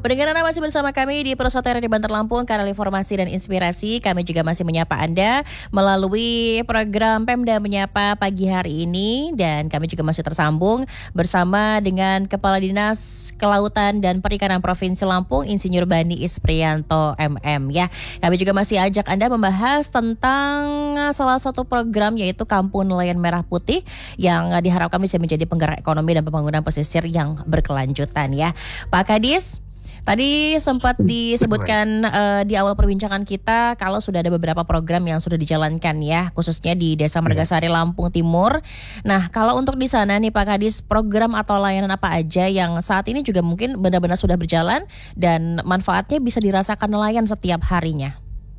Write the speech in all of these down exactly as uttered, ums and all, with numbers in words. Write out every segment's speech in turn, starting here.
Pendengar Anda masih bersama kami di Persuara di Bantar Lampung, kanal informasi dan inspirasi. Kami juga masih menyapa Anda melalui program Pemda Menyapa pagi hari ini. Dan kami juga masih tersambung bersama dengan Kepala Dinas Kelautan dan Perikanan Provinsi Lampung, Insinyur Bani Isprianto M M ya. Kami juga masih ajak Anda membahas tentang salah satu program, yaitu Kampung Nelayan Merah Putih, yang diharapkan bisa menjadi penggerak ekonomi dan pembangunan pesisir yang berkelanjutan ya. Pak Kadis, tadi sempat disebutkan uh, di awal perbincangan kita kalau sudah ada beberapa program yang sudah dijalankan ya, khususnya di Desa Margasari, Lampung Timur. Nah, kalau untuk di sana nih Pak Kadis, program atau layanan apa aja yang saat ini juga mungkin benar-benar sudah berjalan dan manfaatnya bisa dirasakan nelayan setiap harinya?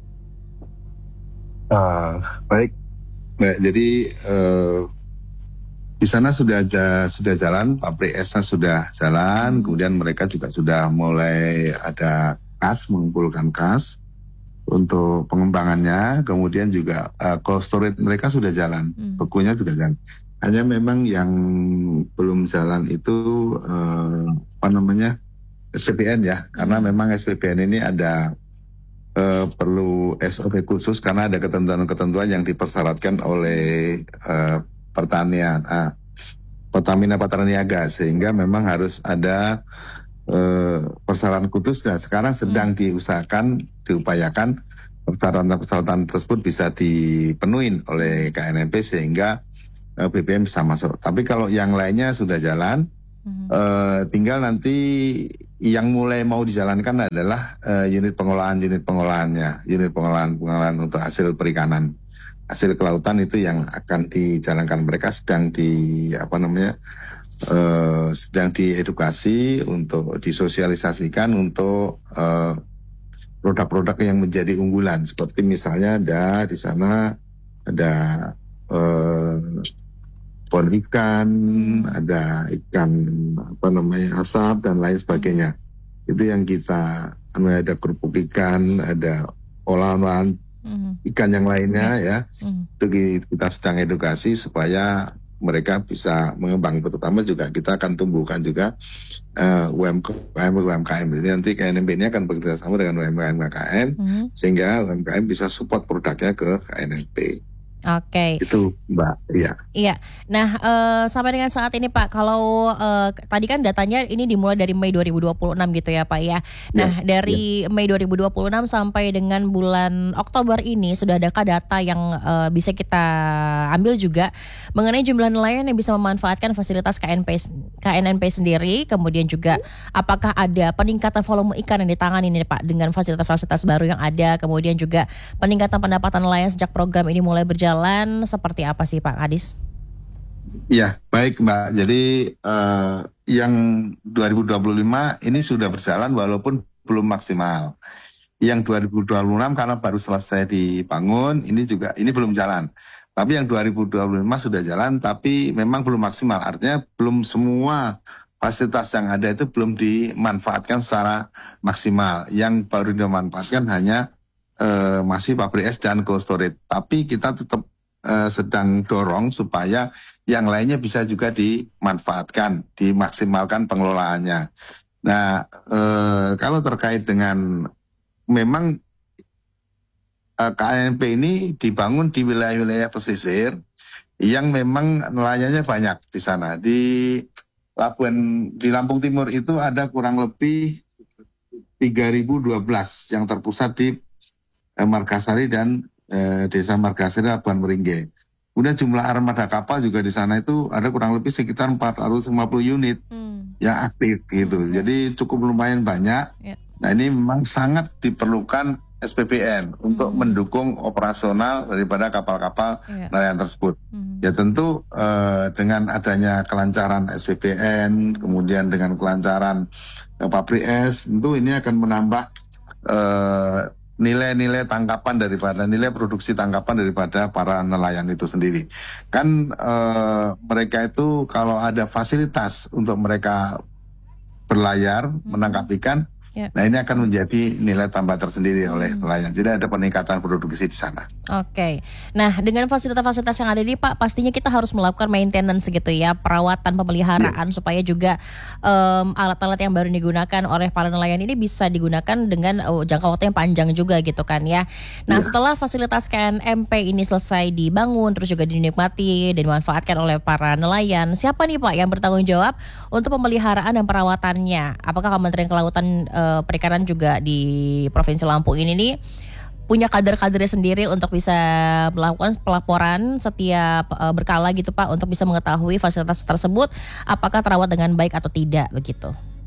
Uh, baik, nah, jadi uh, di sana sudah ada, sudah jalan, pabrik esnya sudah jalan, kemudian mereka juga sudah mulai ada kas, mengumpulkan kas untuk pengembangannya, kemudian juga uh, cold storage mereka sudah jalan, hmm. bekunya sudah jalan. Hanya memang yang belum jalan itu uh, apa namanya S P P N ya, karena memang S P P N ini ada uh, perlu S O P khusus karena ada ketentuan-ketentuan yang dipersyaratkan oleh uh, pertanian, ah, Pertamina Patraniaga, sehingga memang harus ada eh, persyaratan khusus. Nah, sekarang sedang diusahakan, diupayakan persyaratan-persyaratan tersebut bisa dipenuhi oleh K N N P sehingga eh, B B M bisa masuk. Tapi kalau yang lainnya sudah jalan, hmm. eh, tinggal nanti yang mulai mau dijalankan adalah eh, unit pengolahan, unit pengolahannya, unit pengolahan pengolahan untuk hasil perikanan. Hasil kelautan itu yang akan dijalankan. Mereka sedang di apa namanya uh, sedang diedukasi untuk disosialisasikan untuk uh, produk-produk yang menjadi unggulan, seperti misalnya ada di sana ada uh, pon ikan, ada ikan apa namanya asap dan lain sebagainya. Itu yang kita, ada kerupuk ikan, ada olahan Mm. ikan yang lainnya ya, mm. itu kita sedang edukasi supaya mereka bisa mengembang. Terutama juga kita akan tumbuhkan juga uh, U M K M, U M K M. Jadi nanti K N N P ini akan bekerja sama dengan U M K M K M, mm. sehingga U M K M bisa support produknya ke K N N P. Oke. Okay. Itu Mbak, iya. Iya. Nah, uh, sampai dengan saat ini Pak, kalau uh, tadi kan datanya ini dimulai dari Mei dua ribu dua puluh enam gitu ya Pak ya. Nah, ya, dari ya. Mei dua ribu dua puluh enam sampai dengan bulan Oktober ini sudah adakah data yang uh, bisa kita ambil juga mengenai jumlah nelayan yang bisa memanfaatkan fasilitas K N P K N N P sendiri, kemudian juga apakah ada peningkatan volume ikan yang ditangani ini Pak dengan fasilitas-fasilitas baru yang ada, kemudian juga peningkatan pendapatan nelayan sejak program ini mulai berjalan, seperti apa sih Pak Kadis? Ya, baik Mbak. Jadi uh, yang dua ribu dua puluh lima ini sudah berjalan walaupun belum maksimal. Yang dua ribu dua puluh enam karena baru selesai dibangun, ini juga ini belum jalan. Tapi yang dua ribu dua puluh lima sudah jalan, tapi memang belum maksimal. Artinya belum semua fasilitas yang ada itu belum dimanfaatkan secara maksimal. Yang baru dimanfaatkan hanya Uh, masih pabrik es dan cold storage. Tapi kita tetap uh, sedang dorong supaya yang lainnya bisa juga dimanfaatkan, dimaksimalkan pengelolaannya. Nah, uh, kalau terkait dengan memang uh, K N N P ini dibangun di wilayah-wilayah pesisir yang memang nelayannya banyak di sana. Di Labuan, di Lampung Timur itu ada kurang lebih tiga ribu dua belas yang terpusat di Margasari dan eh, Desa Margasari, Labuan Meringge. Kemudian jumlah armada kapal juga di sana itu ada kurang lebih sekitar empat ratus lima puluh unit hmm. yang aktif gitu. Hmm. Jadi cukup lumayan banyak. Yeah. Nah ini memang sangat diperlukan S P P N hmm. untuk mendukung operasional daripada kapal-kapal yeah. nelayan tersebut. Hmm. Ya tentu eh, dengan adanya kelancaran S P P N, kemudian dengan kelancaran eh, pabrik es, tentu ini akan menambah eh, nilai-nilai tangkapan daripada nilai produksi tangkapan daripada para nelayan itu sendiri. Kan e, mereka itu kalau ada fasilitas untuk mereka berlayar, menangkap ikan, Ya. Nah ini akan menjadi nilai tambah tersendiri hmm. oleh nelayan. Jadi ada peningkatan produksi di sana. Oke. Nah dengan fasilitas-fasilitas yang ada ini Pak, pastinya kita harus melakukan maintenance gitu ya, perawatan, pemeliharaan ya. Supaya juga um, alat-alat yang baru digunakan oleh para nelayan ini bisa digunakan dengan uh, jangka waktu yang panjang juga gitu kan ya. Nah ya. Setelah fasilitas K N M P ini selesai dibangun, terus juga dinikmati dan dimanfaatkan oleh para nelayan, siapa nih Pak yang bertanggung jawab untuk pemeliharaan dan perawatannya? Apakah Kementerian Kelautan uh, Perikanan juga di Provinsi Lampung ini nih punya kader-kadernya sendiri untuk bisa melakukan pelaporan setiap uh, berkala gitu Pak, untuk bisa mengetahui fasilitas tersebut apakah terawat dengan baik atau tidak begitu?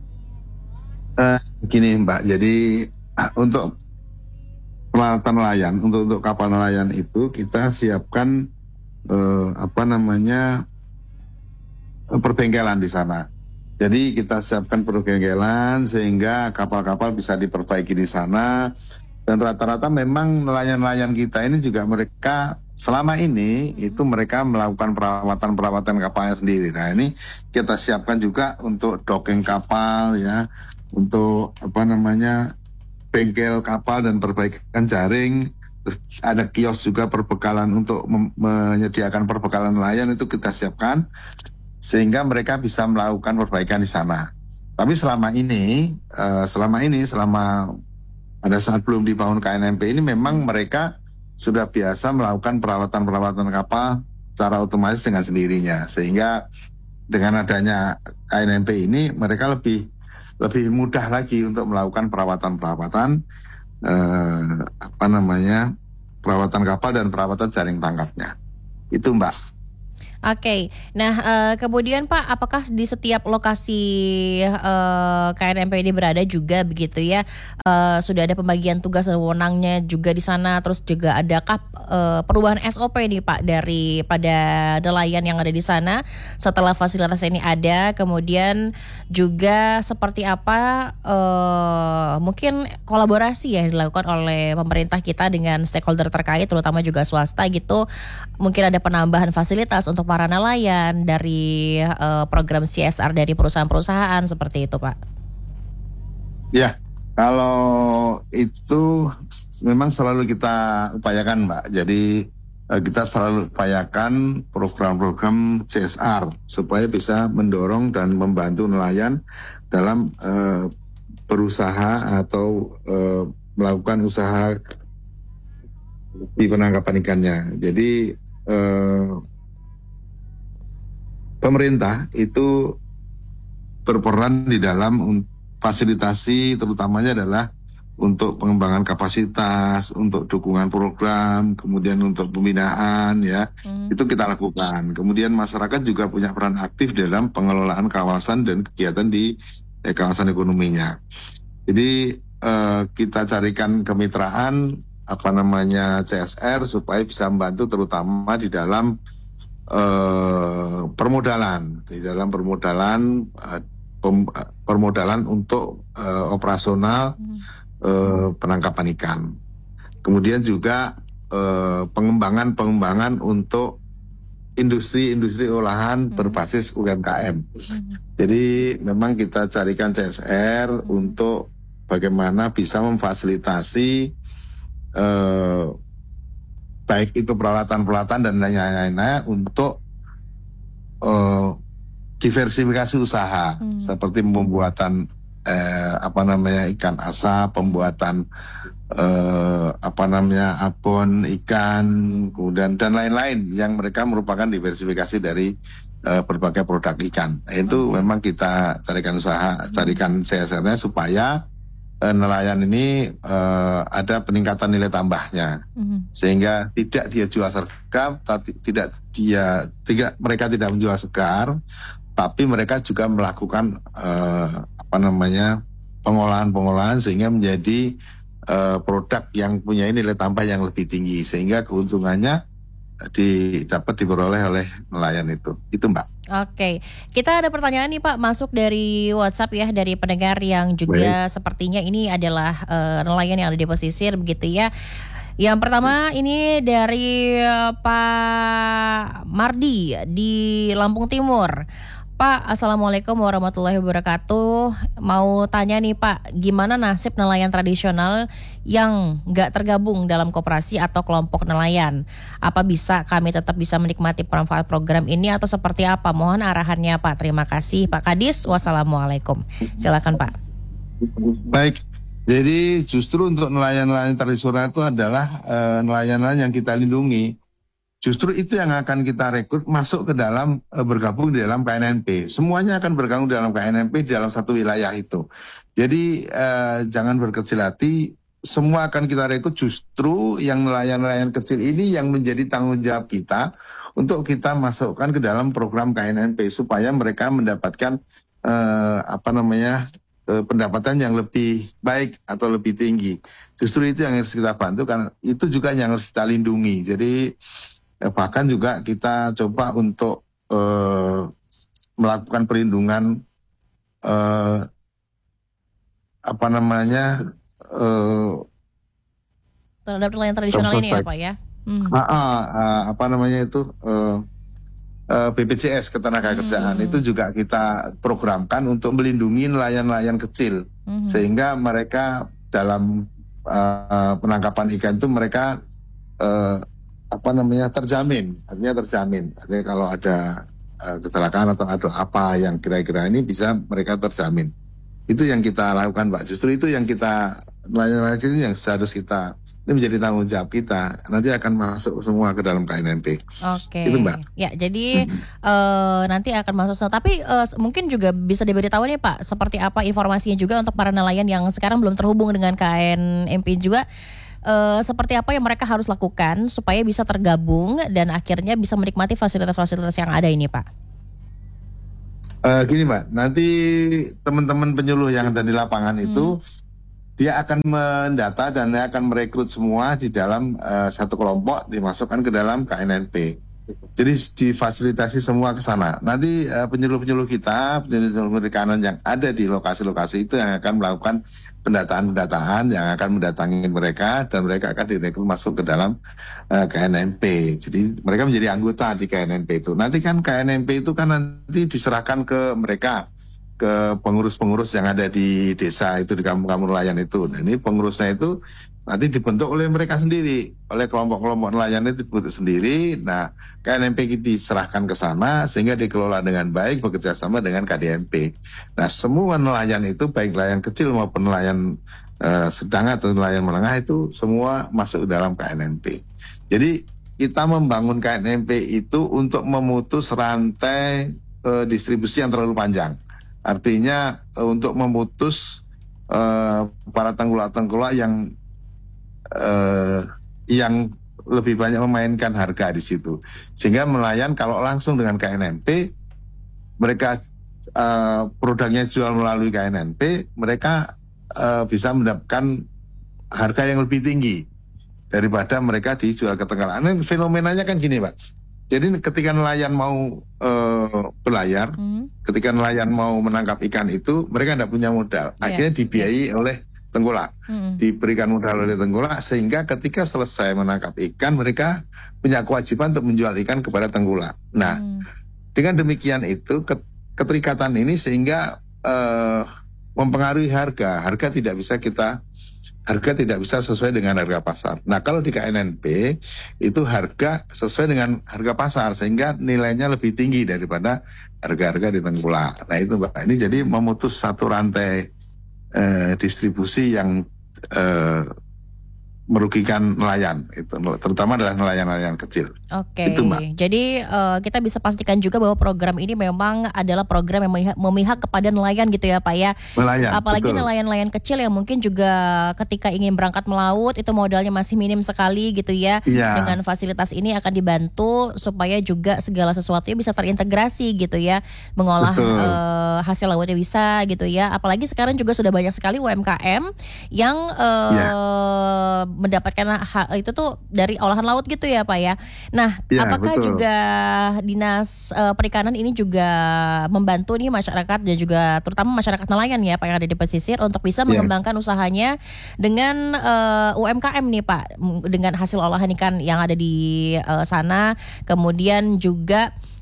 Uh, gini Mbak, jadi uh, untuk peralatan nelayan, untuk untuk kapal nelayan itu kita siapkan uh, apa namanya uh, perbengkelan di sana. Jadi kita siapkan perbengkelan sehingga kapal-kapal bisa diperbaiki di sana. Dan rata-rata memang nelayan-nelayan kita ini juga mereka selama ini itu mereka melakukan perawatan-perawatan kapalnya sendiri. Nah ini kita siapkan juga untuk docking kapal ya, untuk apa namanya bengkel kapal dan perbaikan jaring. Ada kios juga perbekalan untuk mem- menyediakan perbekalan nelayan itu kita siapkan, sehingga mereka bisa melakukan perbaikan di sana. Tapi selama ini, uh, selama ini, selama pada saat belum dibangun K N M P ini, memang mereka sudah biasa melakukan perawatan-perawatan kapal secara otomatis dengan sendirinya. Sehingga dengan adanya K N M P ini, mereka lebih lebih mudah lagi untuk melakukan perawatan-perawatan, uh, apa namanya, perawatan kapal dan perawatan jaring tangkapnya. Itu Mbak. Oke, okay. Nah uh, kemudian Pak, apakah di setiap lokasi uh, K N M P ini berada juga begitu ya, uh, sudah ada pembagian tugas dan wewenangnya juga di sana, terus juga adakah uh, perubahan S O P nih Pak dari pada nelayan yang ada di sana setelah fasilitas ini ada, kemudian juga seperti apa uh, mungkin kolaborasi ya dilakukan oleh pemerintah kita dengan stakeholder terkait, terutama juga swasta gitu, mungkin ada penambahan fasilitas untuk para nelayan dari uh, program C S R dari perusahaan-perusahaan seperti itu Pak? Ya, kalau itu memang selalu kita upayakan Mbak. Jadi uh, kita selalu upayakan program-program C S R supaya bisa mendorong dan membantu nelayan dalam uh, berusaha atau uh, melakukan usaha di penangkapan ikannya. Jadi uh, pemerintah itu berperan di dalam fasilitasi, terutamanya adalah untuk pengembangan kapasitas, untuk dukungan program, kemudian untuk pembinaan ya, hmm. itu kita lakukan. Kemudian masyarakat juga punya peran aktif dalam pengelolaan kawasan dan kegiatan di eh, kawasan ekonominya. Jadi eh, kita carikan kemitraan apa namanya C S R supaya bisa membantu terutama di dalam Uh, permodalan di dalam permodalan uh, pem, uh, permodalan untuk uh, operasional uh, penangkapan ikan. Kemudian juga uh, pengembangan pengembangan untuk industri-industri olahan hmm. berbasis U M K M. Hmm. Jadi memang kita carikan C S R hmm. untuk bagaimana bisa memfasilitasi uh, baik itu peralatan-peralatan dan lain-lainnya untuk uh, diversifikasi usaha hmm. seperti pembuatan eh, apa namanya ikan asap, pembuatan eh, apa namanya abon ikan, kemudian dan lain-lain yang mereka merupakan diversifikasi dari eh, berbagai produk ikan. Itu hmm. memang kita carikan usaha, carikan C S R-nya supaya nelayan ini uh, ada peningkatan nilai tambahnya, mm-hmm. sehingga tidak dia jual segar, tapi tidak dia tidak mereka tidak menjual segar, tapi mereka juga melakukan uh, apa namanya pengolahan-pengolahan sehingga menjadi uh, produk yang punya nilai tambah yang lebih tinggi, sehingga keuntungannya di, dapat diperoleh oleh nelayan itu. Itu Mbak. Oke, kita ada pertanyaan nih Pak masuk dari WhatsApp ya, dari pendengar yang juga Baik. Sepertinya ini adalah uh, nelayan yang ada di pesisir begitu ya. Yang pertama ini dari uh, Pak Mardi di Lampung Timur. Pak, Assalamualaikum warahmatullahi wabarakatuh. Mau tanya nih Pak, gimana nasib nelayan tradisional yang nggak tergabung dalam koperasi atau kelompok nelayan? Apa bisa kami tetap bisa menikmati manfaat program ini atau seperti apa? Mohon arahannya Pak. Terima kasih Pak Kadis. Wassalamualaikum. Silakan Pak. Baik, jadi justru untuk nelayan-nelayan tradisional itu adalah uh, nelayan-nelayan yang kita lindungi. Justru itu yang akan kita rekrut masuk ke dalam e, bergabung di dalam K N N P. Semuanya akan bergabung dalam K N N P di dalam satu wilayah itu. Jadi e, jangan berkecil hati, semua akan kita rekrut. Justru yang nelayan-nelayan kecil ini yang menjadi tanggung jawab kita untuk kita masukkan ke dalam program K N N P supaya mereka mendapatkan e, apa namanya e, pendapatan yang lebih baik atau lebih tinggi. Justru itu yang harus kita bantu karena itu juga yang harus kita lindungi. Jadi bahkan juga kita coba untuk uh, melakukan perlindungan uh, apa namanya uh, terhadap nelayan tradisional ini ya Pak ya. Hmm. Uh, uh, uh, apa namanya itu uh, uh, B P J S Ketenagakerjaan hmm. itu juga kita programkan untuk melindungi nelayan-nelayan kecil hmm. sehingga mereka dalam uh, penangkapan ikan itu mereka uh, apa namanya terjamin, artinya terjamin. Artinya kalau ada uh, kecelakaan atau ada apa yang kira-kira ini bisa mereka terjamin. Itu yang kita lakukan, Pak. Justru itu yang kita nelayan-nelayan ini yang seharus kita ini menjadi tanggung jawab kita. Nanti akan masuk semua ke dalam K N N P. Oke. Itu Mbak. Ya, jadi hmm. uh, nanti akan masuk. Tapi uh, mungkin juga bisa diberitahu nih Pak, seperti apa informasinya juga untuk para nelayan yang sekarang belum terhubung dengan K N N P juga. Uh, seperti apa yang mereka harus lakukan supaya bisa tergabung dan akhirnya bisa menikmati fasilitas-fasilitas yang ada ini Pak? Uh, gini Mbak, nanti teman-teman penyuluh yang ada di lapangan hmm. itu dia akan mendata dan dia akan merekrut semua di dalam uh, satu kelompok dimasukkan ke dalam K N N P. Jadi difasilitasi semua ke sana. Nanti uh, penyuluh-penyuluh kita, penyuluh perikanan yang ada di lokasi-lokasi itu yang akan melakukan pendataan-pendataan, yang akan mendatangi mereka dan mereka akan direkrut masuk ke dalam uh, K N N P. Jadi mereka menjadi anggota di K N N P itu. Nanti kan K N N P itu kan nanti diserahkan ke mereka, ke pengurus-pengurus yang ada di desa itu, di kampung-kampung nelayan itu. Nah ini pengurusnya itu nanti dibentuk oleh mereka sendiri, oleh kelompok-kelompok nelayan itu dibentuk sendiri. Nah, K N N P diserahkan ke sana sehingga dikelola dengan baik bekerja sama dengan K D M P. Nah, semua nelayan itu baik nelayan kecil maupun nelayan eh, sedang atau nelayan menengah itu semua masuk ke dalam K N N P. Jadi kita membangun K N N P itu untuk memutus rantai eh, distribusi yang terlalu panjang. Artinya eh, untuk memutus eh, para tengkulak-tengkulak yang Uh, yang lebih banyak memainkan harga di situ, sehingga nelayan kalau langsung dengan K N N P mereka uh, produknya jual melalui K N N P, mereka uh, bisa mendapatkan harga yang lebih tinggi daripada mereka dijual ke tengah. Ini fenomenanya kan gini Pak, jadi ketika nelayan mau uh, berlayar, hmm. ketika nelayan mau menangkap ikan itu mereka tidak punya modal, yeah. akhirnya dibiayai yeah. oleh tengkulak, hmm. diberikan modal oleh tengkulak sehingga ketika selesai menangkap ikan mereka punya kewajiban untuk menjual ikan kepada tengkulak. Nah, hmm. dengan demikian itu keterikatan ini sehingga uh, mempengaruhi harga. Harga tidak bisa kita harga tidak bisa sesuai dengan harga pasar. Nah, kalau di K N N P itu harga sesuai dengan harga pasar sehingga nilainya lebih tinggi daripada harga-harga di tengkulak. Nah, itu Mbak. Ini jadi memutus satu rantai Uh, distribusi yang uh, merugikan nelayan, itu terutama adalah nelayan-nelayan kecil. Oke, jadi uh, kita bisa pastikan juga bahwa program ini memang adalah program yang memihak, memihak kepada nelayan gitu ya Pak ya. Nelayan, apalagi betul. Nelayan-nelayan kecil yang mungkin juga ketika ingin berangkat melaut itu modalnya masih minim sekali gitu ya. Ya. Dengan fasilitas ini akan dibantu supaya juga segala sesuatunya bisa terintegrasi gitu ya, mengolah uh, hasil lautnya bisa gitu ya. Apalagi sekarang juga sudah banyak sekali U M K M yang uh, ya. mendapatkan hal itu tuh dari olahan laut gitu ya Pak ya. Nah, ya, apakah betul. juga Dinas uh, Perikanan ini juga membantu nih masyarakat dan juga terutama masyarakat nelayan ya Pak yang ada di pesisir untuk bisa ya. mengembangkan usahanya dengan uh, U M K M nih Pak, dengan hasil olahan ikan yang ada di uh, sana, kemudian juga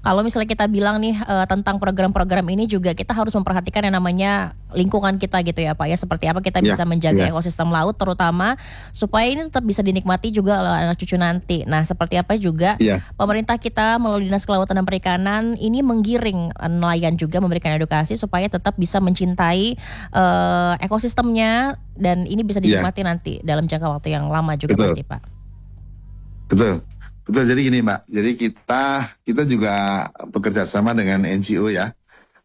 Kalau misalnya kita bilang nih uh, tentang program-program ini juga kita harus memperhatikan yang namanya lingkungan kita gitu ya Pak ya. Seperti apa kita Ya, bisa menjaga ya. ekosistem laut terutama supaya ini tetap bisa dinikmati juga oleh anak cucu nanti. Nah seperti apa juga Ya. pemerintah kita melalui Dinas Kelautan dan Perikanan ini menggiring nelayan juga memberikan edukasi supaya tetap bisa mencintai uh, ekosistemnya dan ini bisa Ya. dinikmati nanti dalam jangka waktu yang lama juga Betul. pasti Pak. Betul. Betul, jadi gini Mbak, jadi kita kita juga bekerja sama dengan N G O ya,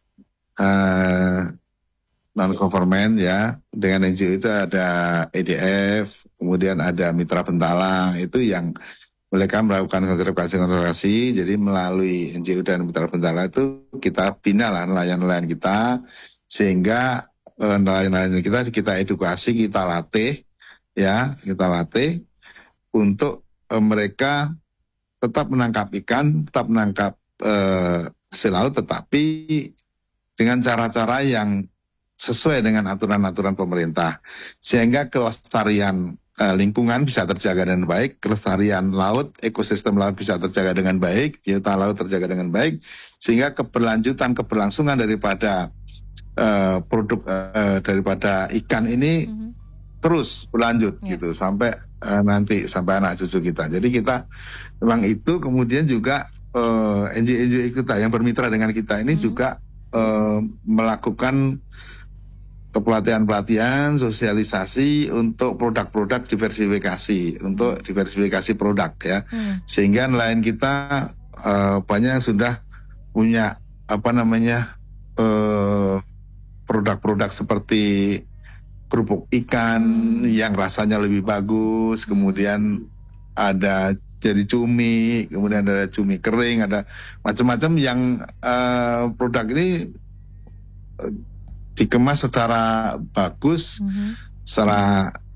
uh, non-government ya, dengan N G O itu ada E D F, kemudian ada Mitra Bentala, itu yang mereka melakukan konservasi-konservasi, jadi melalui N G O dan Mitra Bentala itu kita bina lah nelayan-nelayan kita, sehingga uh, nelayan-nelayan kita kita edukasi, kita latih, ya, kita latih untuk uh, mereka tetap menangkap ikan, tetap menangkap eh, hasil laut, tetapi dengan cara-cara yang sesuai dengan aturan-aturan pemerintah. Sehingga kelestarian eh, lingkungan bisa terjaga dengan baik, kelestarian laut, ekosistem laut bisa terjaga dengan baik, biota laut terjaga dengan baik, sehingga keberlanjutan, keberlangsungan daripada eh, produk eh, daripada ikan ini mm-hmm. terus berlanjut yeah. gitu sampai uh, nanti sampai anak cucu kita. Jadi kita memang itu kemudian juga uh, N G O-N G O kita yang bermitra dengan kita ini hmm. juga uh, melakukan pelatihan-pelatihan, sosialisasi untuk produk-produk diversifikasi, hmm. untuk diversifikasi produk ya. Hmm. Sehingga nelayan kita uh, banyak yang sudah punya apa namanya uh, produk-produk seperti kerupuk ikan hmm. yang rasanya lebih bagus, kemudian ada jadi cumi, kemudian ada cumi kering, ada macam-macam yang uh, produk ini uh, dikemas secara bagus, hmm. secara